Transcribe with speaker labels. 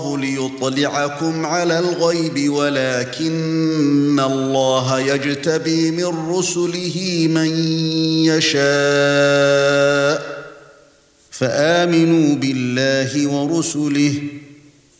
Speaker 1: ليطلعكم على الغيب ولكن الله يجتبي من رسله من يشاء فآمنوا بالله ورسله